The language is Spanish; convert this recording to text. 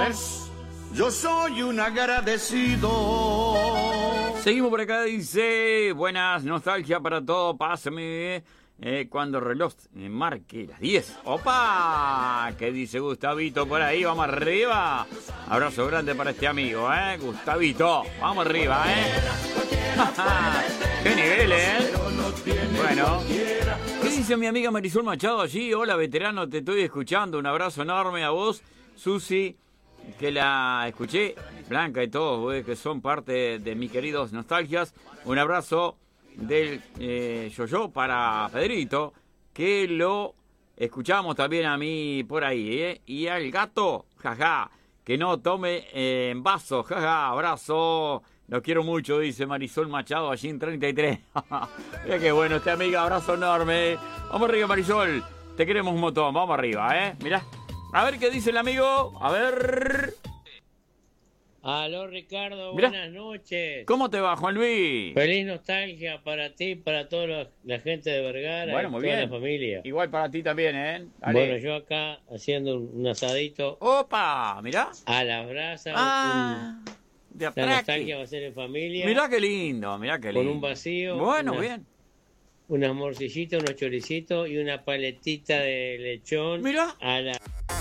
Pues yo soy un agradecido. Seguimos por acá, dice, buenas, nostalgia para todo, pásame cuando el reloj marque las 10. ¡Opa! ¿Qué dice Gustavito por ahí? Vamos arriba. Abrazo grande para este amigo, Gustavito. Vamos arriba, ¡Qué nivel, Bueno, ¿qué dice mi amiga Marisol Machado allí? Hola, veterano, te estoy escuchando. Un abrazo enorme a vos, Susi, que la escuché, Blanca y todos, que son parte de mis queridos nostalgias. Un abrazo del yo para Pedrito, que lo escuchamos también a mí por ahí, y al gato, jaja, que no tome en vaso, jaja, abrazo, los quiero mucho, dice Marisol Machado, allí en 33. Mira qué bueno este amigo, abrazo enorme. Vamos arriba, Marisol, te queremos un montón, vamos arriba, mirá. A ver qué dice el amigo, a ver. Aló, Ricardo, Mirá. buenas noches. ¿Cómo te va, Juan Luis? Feliz nostalgia para ti, para toda la gente de Vergara, Bueno, y muy toda bien. la familia. Igual para ti también, Dale. Bueno, yo acá haciendo un asadito ¡Opa! Mirá. a la brasa. De La atraque. nostalgia va a ser en familia. Mirá qué lindo, mirá qué lindo. Con un vacío. Bueno, bien. Unas morcillitas, unos choricitos y una paletita de lechón. Mirá. A la